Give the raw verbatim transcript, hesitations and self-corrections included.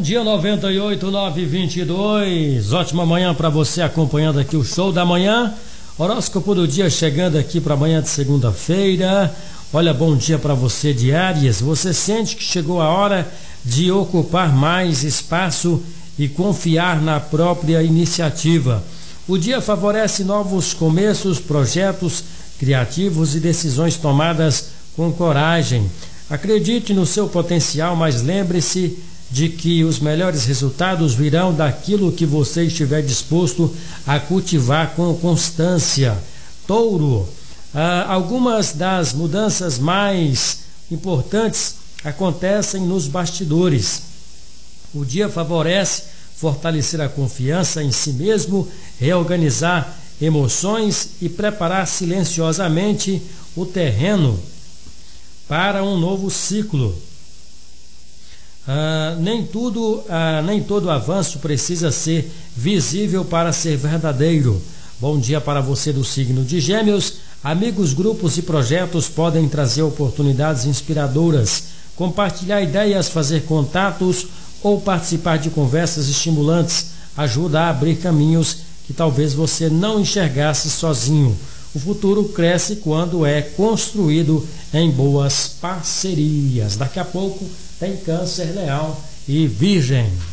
dia noventa e oito, nove e vinte e dois. Ótima manhã para você acompanhando aqui o show da manhã. Horóscopo do dia chegando aqui para amanhã de segunda-feira. Olha, bom dia para você de Áries. Você sente que chegou a hora de ocupar mais espaço e confiar na própria iniciativa. O dia favorece novos começos, projetos criativos e decisões tomadas com coragem. Acredite no seu potencial, mas lembre-se de que os melhores resultados virão daquilo que você estiver disposto a cultivar com constância. Touro, ah, algumas das mudanças mais importantes acontecem nos bastidores. O dia favorece fortalecer a confiança em si mesmo, reorganizar emoções e preparar silenciosamente o terreno para um novo ciclo. Ah, nem tudo, ah, nem todo avanço precisa ser visível para ser verdadeiro. Bom dia para você do signo de Gêmeos. Amigos, grupos e projetos podem trazer oportunidades inspiradoras. Compartilhar ideias, fazer contatos ou participar de conversas estimulantes ajuda a abrir caminhos que talvez você não enxergasse sozinho. O futuro cresce quando é construído em boas parcerias. Daqui a pouco tem Câncer, Leão e Virgem.